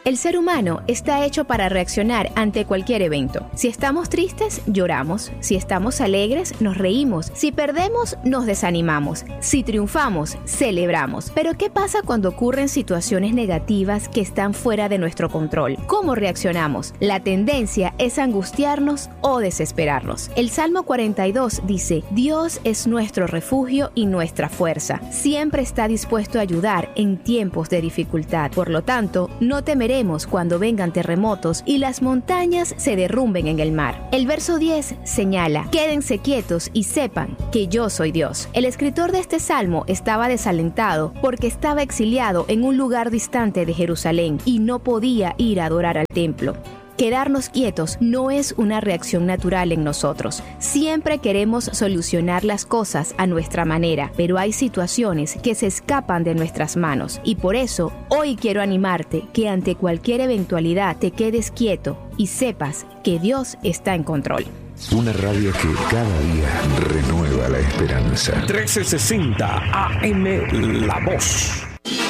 El ser humano está hecho para reaccionar ante cualquier evento. Si estamos tristes, lloramos. Si estamos alegres, nos reímos. Si perdemos, nos desanimamos. Si triunfamos, celebramos. Pero ¿qué pasa cuando ocurren situaciones negativas que están fuera de nuestro control? ¿Cómo reaccionamos? La tendencia es angustiarnos o desesperarnos. El Salmo 42 dice: Dios es nuestro refugio y nuestra fuerza. Siempre está dispuesto a ayudar en tiempos de dificultad. Por lo tanto, no temeremos cuando vengan terremotos y las montañas se derrumben en el mar. El verso 10 señala: quédense quietos y sepan que yo soy Dios. El escritor de este salmo estaba desalentado porque estaba exiliado en un lugar distante de Jerusalén y no podía ir a adorar al templo. Quedarnos quietos no es una reacción natural en nosotros. Siempre queremos solucionar las cosas a nuestra manera, pero hay situaciones que se escapan de nuestras manos. Y por eso, hoy quiero animarte que ante cualquier eventualidad te quedes quieto y sepas que Dios está en control. Una radio que cada día renueva la esperanza. 1360 AM La Voz.